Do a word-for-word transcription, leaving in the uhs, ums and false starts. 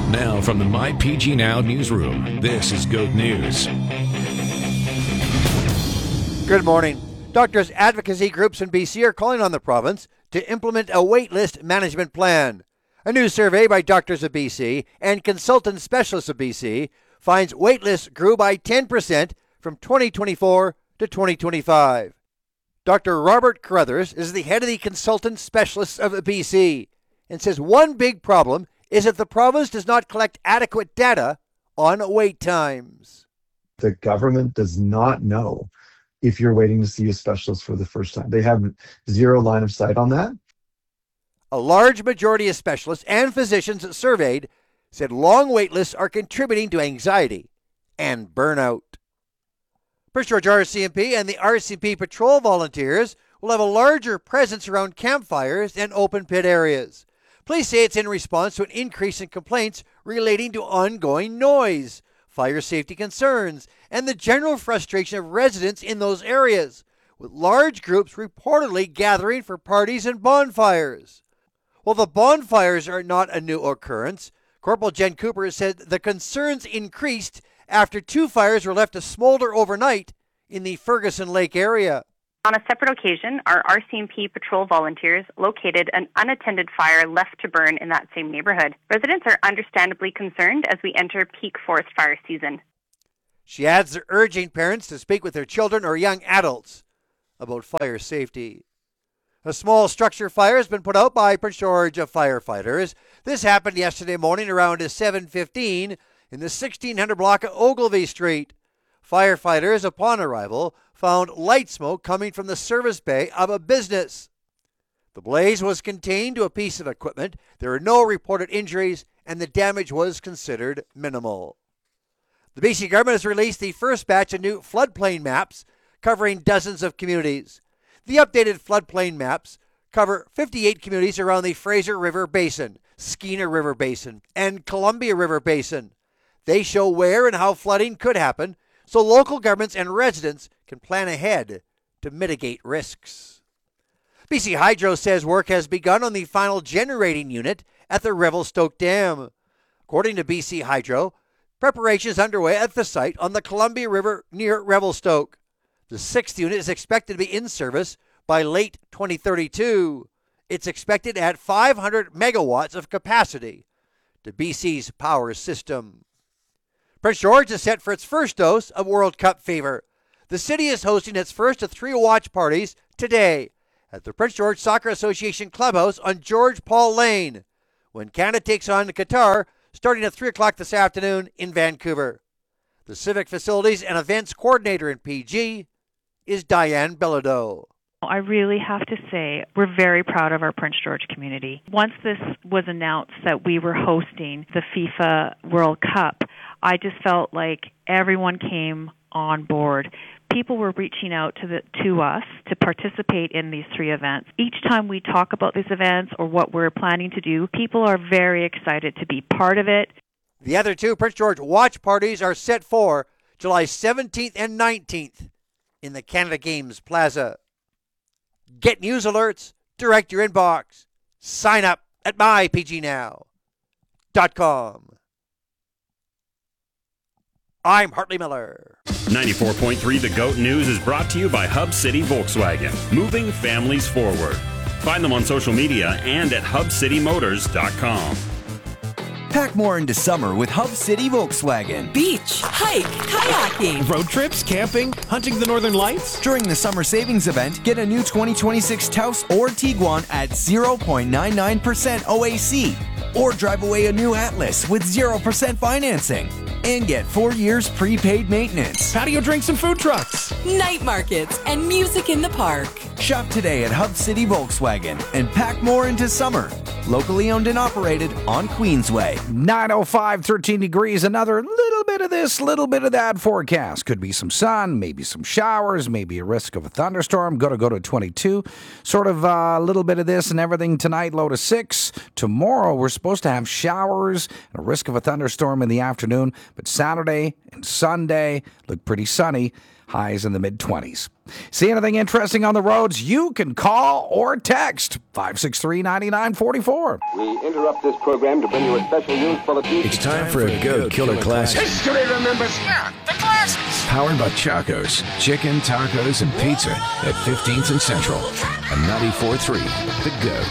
Now from the My P G Now newsroom, this is Goat News. Good morning. Doctors' advocacy groups in B C are calling on the province to implement a waitlist management plan. A new survey by Doctors of B C and Consultant Specialists of B C finds waitlists grew by ten percent from twenty twenty-four to twenty twenty-five. Doctor Robert Carruthers is the head of the Consultant Specialists of B C and says one big problem is that the province does not collect adequate data on wait times. The government does not know if you're waiting to see a specialist for the first time. They have zero line of sight on that. A large majority of specialists and physicians surveyed said long wait lists are contributing to anxiety and burnout. Prince George R C M P and the R C M P patrol volunteers will have a larger presence around campfires and open pit areas. Police say it's in response to an increase in complaints relating to ongoing noise, fire safety concerns, and the general frustration of residents in those areas, with large groups reportedly gathering for parties and bonfires. While the bonfires are not a new occurrence, Corporal Jen Cooper said the concerns increased after two fires were left to smolder overnight in the Ferguson Lake area. On a separate occasion, our R C M P patrol volunteers located an unattended fire left to burn in that same neighborhood. Residents are understandably concerned as we enter peak forest fire season. She adds they're urging parents to speak with their children or young adults about fire safety. A small structure fire has been put out by Prince George firefighters. This happened yesterday morning around seven fifteen in the sixteen hundred block of Ogilvie Street. Firefighters, upon arrival, found light smoke coming from the service bay of a business. The blaze was contained to a piece of equipment. There were no reported injuries, and the damage was considered minimal. The B C government has released the first batch of new floodplain maps covering dozens of communities. The updated floodplain maps cover fifty-eight communities around the Fraser River Basin, Skeena River Basin, and Columbia River Basin. They show where and how flooding could happen, so local governments and residents can plan ahead to mitigate risks. B C Hydro says work has begun on the final generating unit at the Revelstoke Dam. According to B C Hydro, preparation is underway at the site on the Columbia River near Revelstoke. The sixth unit is expected to be in service by late twenty thirty-two. It's expected at five hundred megawatts of capacity to B C's power system. Prince George is set for its first dose of World Cup fever. The city is hosting its first of three watch parties today at the Prince George Soccer Association Clubhouse on George Paul Lane, when Canada takes on Qatar starting at three o'clock this afternoon in Vancouver. The Civic Facilities and Events Coordinator in P G is Diane Bilodeau. I really have to say we're very proud of our Prince George community. Once this was announced that we were hosting the FIFA World Cup, I just felt like everyone came on board. People were reaching out to the to us to participate in these three events. Each time we talk about these events or what we're planning to do, people are very excited to be part of it. The other two Prince George watch parties are set for July seventeenth and nineteenth in the Canada Games Plaza. Get news alerts, direct your inbox. Sign up at my p g now dot com. I'm Hartley Miller. ninety-four point three The Goat News is brought to you by Hub City Volkswagen, moving families forward. Find them on social media and at hub city motors dot com. Pack more into summer with Hub City Volkswagen. Beach, hike, kayaking. Road trips, camping, hunting the northern lights. During the summer savings event, get a new twenty twenty-six Taos or Tiguan at zero point nine nine percent O A C. Or drive away a new Atlas with zero percent financing. And get four years prepaid maintenance. Patio drinks and food trucks. Night markets and music in the park. Shop today at Hub City Volkswagen and pack more into summer. Locally owned and operated on Queensway. nine oh five, thirteen degrees. Another little bit of this, little bit of that forecast. Could be some sun, maybe some showers, maybe a risk of a thunderstorm. Going to go to twenty-two. Sort of a uh, little bit of this and everything tonight, low to six. Tomorrow, we're supposed to have showers and a risk of a thunderstorm in the afternoon. But Saturday and Sunday look pretty sunny. highs in the mid-twenties. See anything interesting on the roads? You can call or text five six three, nine nine four four. We interrupt this program to bring you a special news bulletin. It's time for a Go Killer Classic. History remembers not the classics. Powered by Chaco's, chicken, tacos, and pizza at fifteenth and Central. And ninety-four point three, The Go.